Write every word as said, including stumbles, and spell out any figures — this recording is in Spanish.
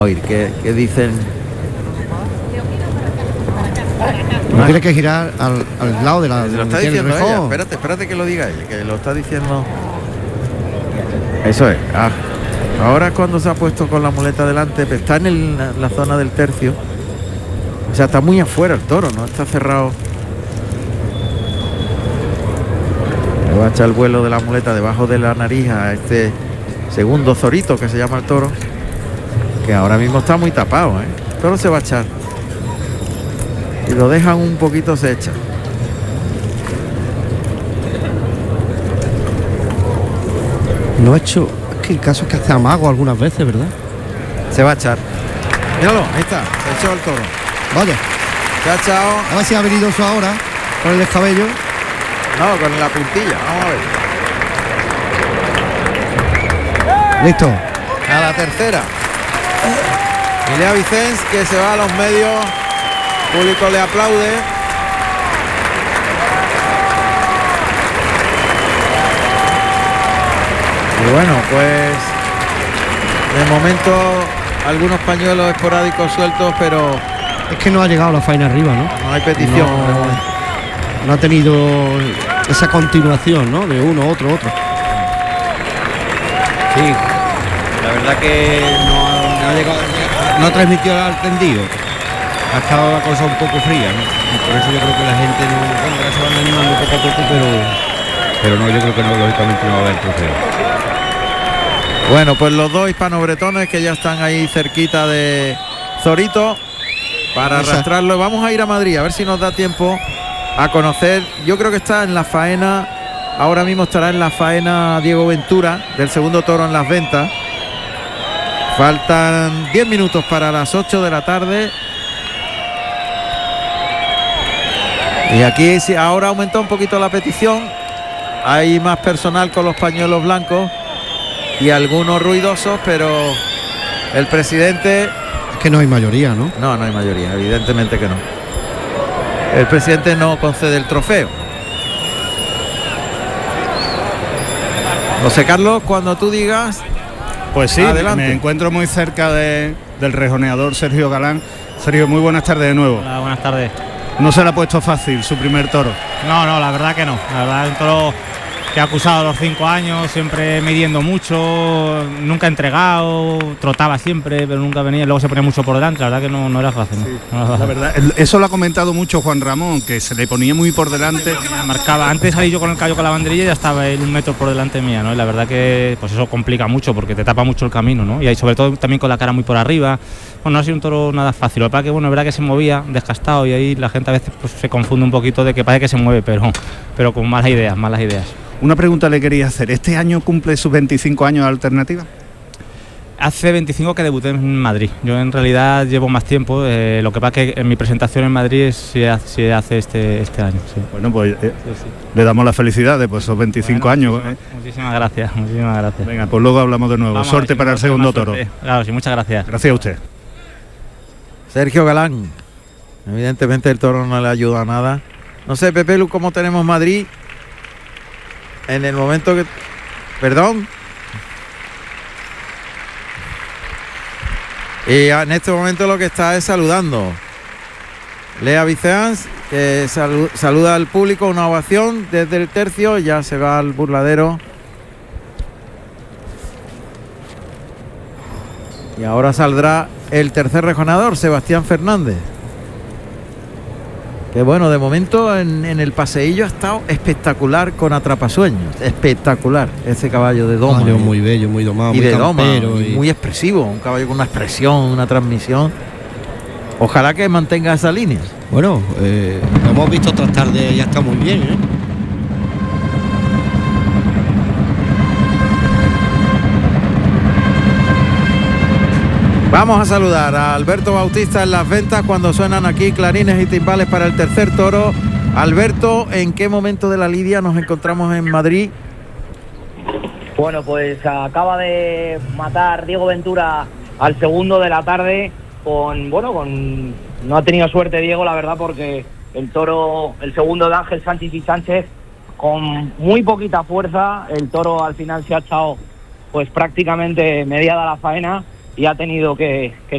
oír qué, qué dicen. No tiene que girar al, al lado de la. Lo está diciendo ella. Espérate, espérate que lo diga ella, que lo está diciendo. Eso es. Ah, ahora es cuando se ha puesto con la muleta delante, está en el, la zona del tercio. O sea, está muy afuera el toro, no está cerrado. Le va a echar el vuelo de la muleta debajo de la nariz a este segundo zorito que se llama el toro, que ahora mismo está muy tapado, ¿eh? El toro se va a echar. Y lo dejan un poquito, se echa. No ha hecho. Es que el caso es que hace amago algunas veces, ¿verdad? Se va a echar. Míralo, ahí está, se echó el toro. Vaya. Se ha echado. A ver si ha venido eso ahora con el escabello. No, con la puntilla, vamos a ver. Listo. A la tercera. Y Lea Vicens, que se va a los medios. El público le aplaude. Y bueno, pues de momento algunos pañuelos esporádicos sueltos, pero es que no ha llegado la faena arriba, ¿no? No hay petición. No, no ha tenido esa continuación, ¿no? De uno, otro, otro. Sí, la verdad que no, no ha llegado, no ha transmitido al tendido. Ha estado la cosa un poco fría, ¿no? Y por eso yo creo que la gente no, bueno, ahora se van animando poco a poco, pero, pero no, yo creo que no, lógicamente no va a haber trofeo. Bueno, pues los dos hispano-bretones que ya están ahí cerquita de Zorito para Esa. arrastrarlo. Vamos a ir a Madrid a ver si nos da tiempo a conocer. Yo creo que está en la faena, ahora mismo estará en la faena Diego Ventura del segundo toro en Las Ventas. Faltan diez minutos para las ocho de la tarde. Y aquí sí, ahora aumentó un poquito la petición. Hay más personal con los pañuelos blancos y algunos ruidosos, pero el presidente... Es que no hay mayoría, ¿no? No, no hay mayoría, evidentemente que no. El presidente no concede el trofeo. José Carlos, cuando tú digas... Pues sí, adelante. Me encuentro muy cerca de, del rejoneador Sergio Galán. Sergio, muy buenas tardes de nuevo. Hola, buenas tardes. No se le ha puesto fácil su primer toro. No, no, la verdad que no. La verdad es un toro que ha acusado a los cinco años, siempre midiendo mucho, nunca entregado, trotaba siempre, pero nunca venía, luego se ponía mucho por delante, la verdad que no, no era fácil. ¿no? Sí, no era la fácil. verdad, eso lo ha comentado mucho Juan Ramón, que se le ponía muy por delante. Marcaba, antes salí yo con el callo con la banderilla y ya estaba él un metro por delante mía, ¿no? Y la verdad que pues eso complica mucho porque te tapa mucho el camino, ¿no? Y ahí sobre todo también con la cara muy por arriba. Bueno, no ha sido un toro nada fácil. Lo que pasa es que bueno, es verdad que se movía desgastado y ahí la gente a veces pues, se confunde un poquito de que parece que se mueve, pero, pero con malas ideas, malas ideas. Una pregunta le quería hacer. ¿Este año cumple sus veinticinco años de Alternativa? Hace veinticinco que debuté en Madrid. Yo en realidad llevo más tiempo. Eh, lo que pasa es que en mi presentación en Madrid es, se, hace, se hace este, este año. Sí. Bueno, pues eh, Sí, sí. le damos las felicidades por esos veinticinco Bueno, años. Muchísimas, ¿eh? muchísimas gracias, muchísimas gracias. Venga, pues luego hablamos de nuevo. Vamos a Suerte ver si para el nos segundo más toro. suerte. Claro, sí, muchas gracias. Gracias a usted. Sergio Galán. Evidentemente el toro no le ayuda a nada. No sé, Pepe Lu, ¿cómo tenemos Madrid? En el momento que... Perdón. Y en este momento lo que está es saludando. Lea Vicens, que salu- saluda al público, una ovación desde el tercio, ya se va al burladero. Y ahora saldrá el tercer rejonador, Sebastián Fernández. Que bueno, de momento en, en el paseillo ha estado espectacular con Atrapasueños. Espectacular ese caballo de doma. Caballo y- muy bello, muy domado, y muy de doma, campero, y y- muy expresivo, un caballo con una expresión, una transmisión. Ojalá que mantenga esa línea. Bueno, eh, lo hemos visto otras tardes, ya está muy bien, ¿eh? Vamos a saludar a Alberto Bautista en Las Ventas cuando suenan aquí clarines y timbales para el tercer toro. Alberto, ¿en qué momento de la lidia nos encontramos en Madrid? Bueno, pues acaba de matar Diego Ventura al segundo de la tarde con, bueno, con no ha tenido suerte Diego, la verdad, porque el toro, el segundo de Ángel Sánchez y Sánchez, con muy poquita fuerza, el toro al final se ha echado pues prácticamente mediada la faena y ha tenido que, que